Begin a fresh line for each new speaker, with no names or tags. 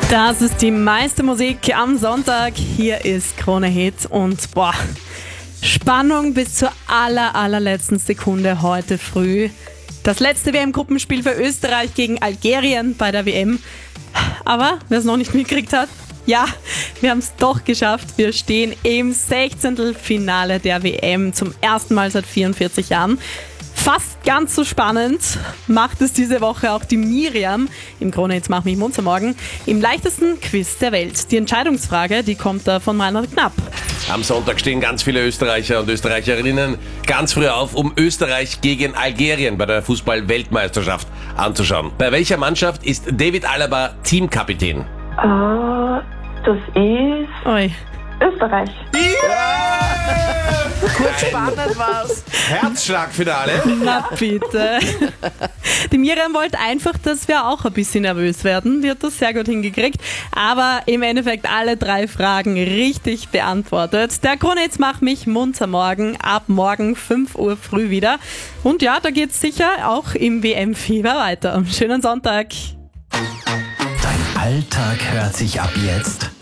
Das ist die meiste Musik am Sonntag. Hier ist Krone Hit und Spannung bis zur allerletzten Sekunde heute früh. Das letzte WM-Gruppenspiel für Österreich gegen Algerien bei der WM. Aber wer es noch nicht mitgekriegt hat, ja, wir haben es doch geschafft. Wir stehen im 16. Finale der WM zum ersten Mal seit 44 Jahren. Fast ganz so spannend macht es diese Woche auch die Miriam im Krone Hit Mach mich munter morgen im leichtesten Quiz der Welt. Die Entscheidungsfrage, die kommt da von Reinhard Knapp.
Am Sonntag stehen ganz viele Österreicher und Österreicherinnen ganz früh auf, um Österreich gegen Algerien bei der Fußball-Weltmeisterschaft anzuschauen. Bei welcher Mannschaft ist David Alaba Teamkapitän?
Das ist
Oi.
Österreich.
Kurz spannend war's. Herzschlagfinale.
Na bitte. Die Miriam wollte einfach, dass wir auch ein bisschen nervös werden. Die hat das sehr gut hingekriegt. Aber im Endeffekt alle 3 Fragen richtig beantwortet. Der Krone Hit Mach mich munter morgen, ab morgen 5 Uhr früh wieder. Und ja, da geht's sicher auch im WM-Fieber weiter. Schönen Sonntag.
Dein Alltag hört sich ab jetzt